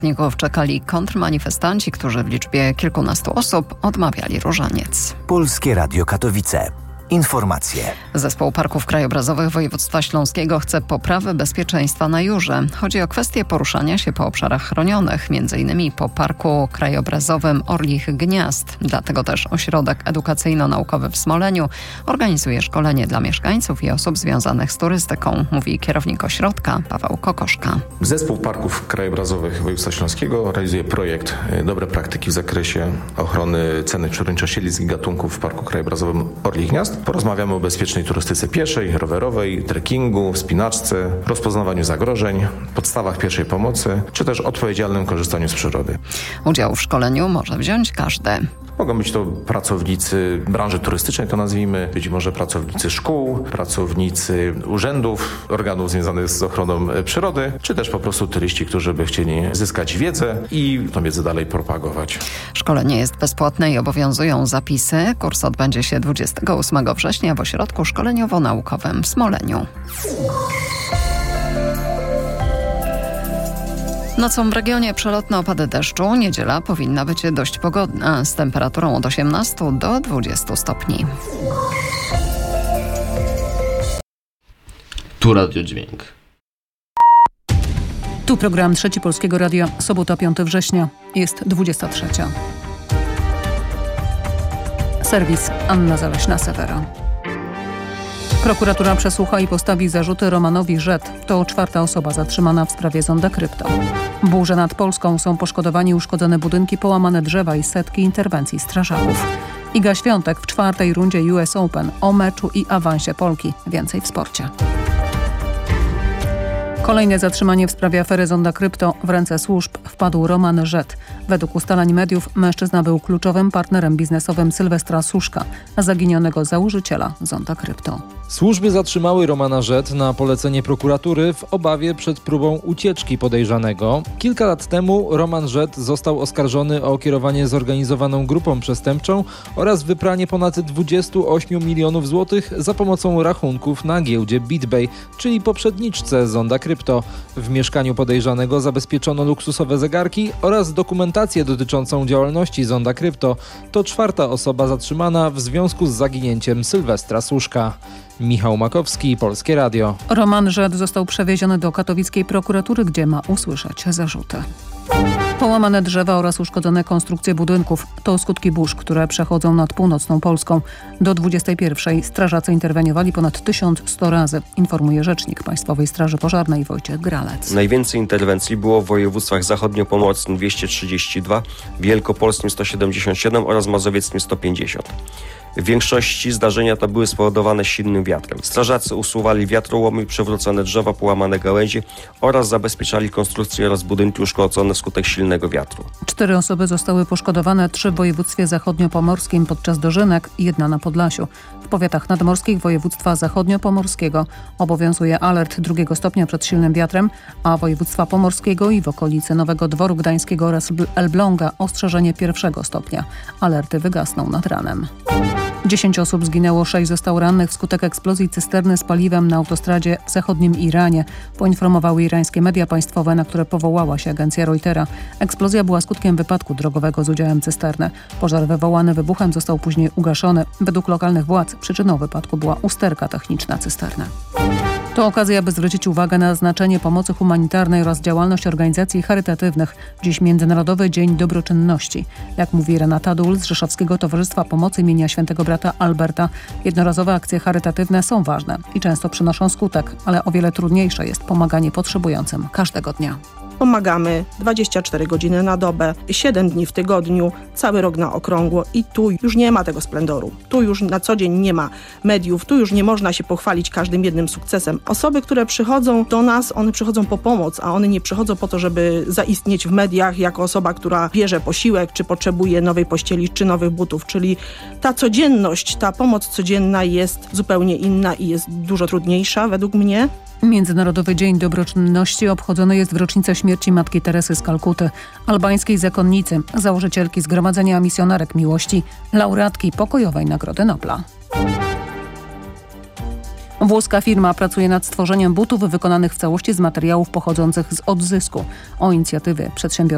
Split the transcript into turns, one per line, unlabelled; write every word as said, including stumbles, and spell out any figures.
Ników czekali kontrmanifestanci, którzy w liczbie kilkunastu osób odmawiali różaniec.
Polskie Radio Katowice. Informacje.
Zespół Parków Krajobrazowych Województwa Śląskiego chce poprawy bezpieczeństwa na Jurze. Chodzi o kwestię poruszania się po obszarach chronionych, między innymi po Parku Krajobrazowym Orlich Gniazd. Dlatego też Ośrodek Edukacyjno-Naukowy w Smoleniu organizuje szkolenie dla mieszkańców i osób związanych z turystyką, mówi kierownik ośrodka Paweł Kokoszka.
Zespół Parków Krajobrazowych Województwa Śląskiego realizuje projekt Dobre praktyki w zakresie ochrony cennych przyrodniczo-siedlisk i gatunków w Parku Krajobrazowym Orlich Gniazd. Porozmawiamy o bezpiecznej turystyce pieszej, rowerowej, trekkingu, wspinaczce, rozpoznawaniu zagrożeń, podstawach pierwszej pomocy, czy też odpowiedzialnym korzystaniu z przyrody.
Udział w szkoleniu może wziąć każdy.
Mogą być to pracownicy branży turystycznej, to nazwijmy, być może pracownicy szkół, pracownicy urzędów, organów związanych z ochroną przyrody, czy też po prostu turyści, którzy by chcieli zyskać wiedzę i tą wiedzę dalej propagować.
Szkolenie jest bezpłatne i obowiązują zapisy. Kurs odbędzie się dwudziestego ósmego września w Ośrodku Szkoleniowo-Naukowym w Smoleniu. Nocą w regionie przelotne opady deszczu. Niedziela powinna być dość pogodna, z temperaturą od osiemnastu do dwudziestu stopni.
Tu Radio Dźwięk.
Tu program Trzeci Polskiego Radia, sobota piątego września. Jest dwudziesta trzecia. Serwis Anna Zaleśna-Sewera. Prokuratura przesłucha i postawi zarzuty Romanowi Rzet. To czwarta osoba zatrzymana w sprawie Zonda Krypto. Burze nad Polską, są poszkodowani uszkodzone budynki, połamane drzewa i setki interwencji strażaków. Iga Świątek w czwartej rundzie U S Open. O meczu i awansie Polki. Więcej w sporcie. Kolejne zatrzymanie w sprawie afery Zonda Krypto. W ręce służb wpadł Roman Rzet. Według ustaleń mediów mężczyzna był kluczowym partnerem biznesowym Sylwestra Suszka, zaginionego założyciela Zonda Krypto.
Służby zatrzymały Romana Rzet na polecenie prokuratury w obawie przed próbą ucieczki podejrzanego. Kilka lat temu Roman Rzet został oskarżony o kierowanie zorganizowaną grupą przestępczą oraz wypranie ponad dwudziestu ośmiu milionów złotych za pomocą rachunków na giełdzie BitBay, czyli poprzedniczce Zonda Krypto. W mieszkaniu podejrzanego zabezpieczono luksusowe zegarki oraz dokumentację dotyczącą działalności Zonda Krypto. To czwarta osoba zatrzymana w związku z zaginięciem Sylwestra Suszka. Michał Makowski, Polskie Radio.
Roman Rzet został przewieziony do katowickiej prokuratury, gdzie ma usłyszeć zarzuty. Połamane drzewa oraz uszkodzone konstrukcje budynków to skutki burz, które przechodzą nad północną Polską. Do dwudziestej pierwszej strażacy interweniowali ponad tysiąc sto razy, informuje rzecznik Państwowej Straży Pożarnej Wojciech Gralec.
Najwięcej interwencji było w województwach zachodniopomorskim dwieście trzydzieści dwa, wielkopolskim sto siedemdziesiąt siedem oraz mazowieckim sto pięćdziesiąt. W większości zdarzenia te były spowodowane silnym wiatrem. Strażacy usuwali wiatrołomy, przewrócone drzewa, połamane gałęzie oraz zabezpieczali konstrukcje oraz budynki uszkodzone wskutek silnego wiatru.
Cztery osoby zostały poszkodowane, trzy w województwie zachodniopomorskim podczas dożynek i jedna na Podlasiu. W powiatach nadmorskich województwa zachodniopomorskiego obowiązuje alert drugiego stopnia przed silnym wiatrem, a województwa pomorskiego i w okolicy Nowego Dworu Gdańskiego oraz Elbląga ostrzeżenie pierwszego stopnia. Alerty wygasną nad ranem. Dziesięć osób zginęło, sześć zostało rannych wskutek eksplozji cysterny z paliwem na autostradzie w zachodnim Iranie, poinformowały irańskie media państwowe, na które powołała się agencja Reutera. Eksplozja była skutkiem wypadku drogowego z udziałem cysterny. Pożar wywołany wybuchem został później ugaszony. Według lokalnych władz przyczyną wypadku była usterka techniczna cysterny. To okazja, aby zwrócić uwagę na znaczenie pomocy humanitarnej oraz działalność organizacji charytatywnych. Dziś Międzynarodowy Dzień Dobroczynności. Jak mówi Renata Dul z Rzeszowskiego Towarzystwa Pomocy imienia Świętego Brata Alberta, jednorazowe akcje charytatywne są ważne i często przynoszą skutek, ale o wiele trudniejsze jest pomaganie potrzebującym każdego dnia.
Pomagamy dwadzieścia cztery godziny na dobę, siedem dni w tygodniu, cały rok na okrągło i tu już nie ma tego splendoru. Tu już na co dzień nie ma mediów, tu już nie można się pochwalić każdym jednym sukcesem. Osoby, które przychodzą do nas, one przychodzą po pomoc, a one nie przychodzą po to, żeby zaistnieć w mediach jako osoba, która bierze posiłek, czy potrzebuje nowej pościeli, czy nowych butów. Czyli ta codzienność, ta pomoc codzienna jest zupełnie inna i jest dużo trudniejsza według mnie.
Międzynarodowy Dzień Dobroczynności obchodzony jest w rocznicę śmierci Matki Teresy z Kalkuty, albańskiej zakonnicy, założycielki Zgromadzenia Misjonarek Miłości, laureatki Pokojowej Nagrody Nobla. Włoska firma pracuje nad stworzeniem butów wykonanych w całości z materiałów pochodzących z odzysku. O inicjatywie przedsiębiorstwa